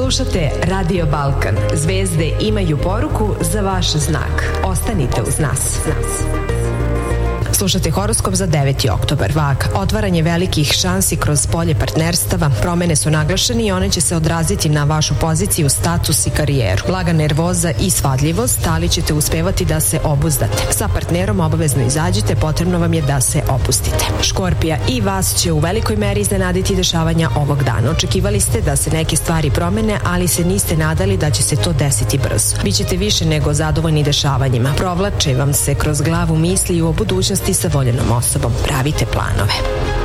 Slušate Radio Balkan. Zvezde imaju poruku za vaš znak. Ostanite uz nas. Slušate horoskop za 9. oktobar. Vag, otvaranje velikih šansi kroz polje partnerstava, promene su naglašeni i one će se odraziti na vašu poziciju, status i karijeru. Blaga nervoza i svadljivost, ali ćete uspevati da se obuzdate. Sa partnerom obavezno izađite, potrebno vam je da se opustite. Škorpija, i vas će u velikoj meri iznenaditi dešavanja ovog dana. Očekivali ste da se neke stvari promene, ali se niste nadali da će se to desiti brzo. Bićete više nego zadovoljni dešavanjima. Provlače vam se kroz glavu misli o budućnosti sa voljenom osobom. Pravite planove.